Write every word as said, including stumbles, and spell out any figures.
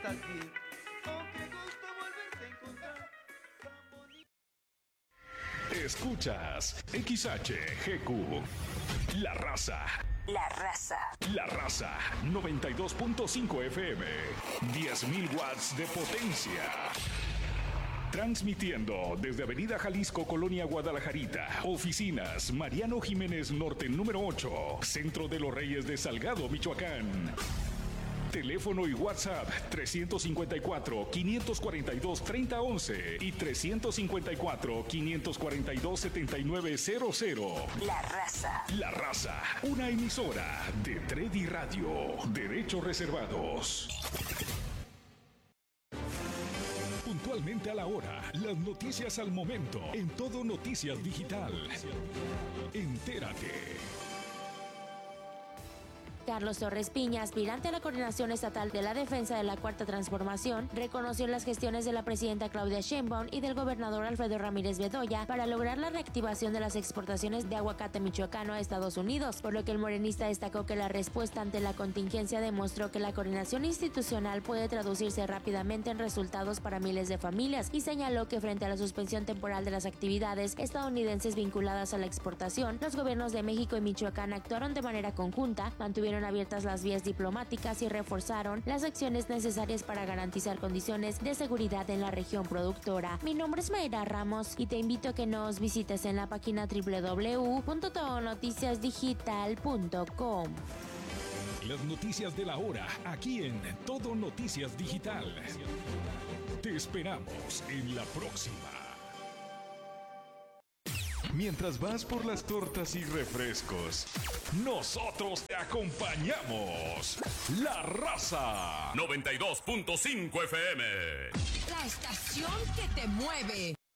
estás bien. Oh, qué gusto volverte a encontrar. Tan bonito. Escuchas X H G Q. La Raza. La Raza. La Raza. noventa y dos punto cinco F M. diez mil watts de potencia. Transmitiendo desde Avenida Jalisco, Colonia Guadalajarita. Oficinas Mariano Jiménez Norte número ocho. Centro de los Reyes de Salgado, Michoacán. Teléfono y WhatsApp trescientos cincuenta y cuatro, quinientos cuarenta y dos, treinta once y trescientos cincuenta y cuatro, quinientos cuarenta y dos, setenta y nueve cero cero. La Raza. La Raza, una emisora de Tredi Radio. Derechos reservados. Puntualmente a la hora, las noticias al momento, en Todo Noticias Digital. Entérate. Carlos Torres Piña, aspirante a la Coordinación Estatal de la Defensa de la Cuarta Transformación, reconoció las gestiones de la presidenta Claudia Sheinbaum y del gobernador Alfredo Ramírez Bedoya para lograr la reactivación de las exportaciones de aguacate michoacano a Estados Unidos, por lo que el morenista destacó que la respuesta ante la contingencia demostró que la coordinación institucional puede traducirse rápidamente en resultados para miles de familias, y señaló que frente a la suspensión temporal de las actividades estadounidenses vinculadas a la exportación, los gobiernos de México y Michoacán actuaron de manera conjunta, mantuvieron abiertas las vías diplomáticas y reforzaron las acciones necesarias para garantizar condiciones de seguridad en la región productora. Mi nombre es Mayra Ramos y te invito a que nos visites en la página doble u doble u doble u punto todo noticias digital punto com. Las noticias de la hora, aquí en Todo Noticias Digital. Te esperamos en la próxima. Mientras vas por las tortas y refrescos, nosotros te acompañamos. La Raza. noventa y dos punto cinco F M. La estación que te mueve.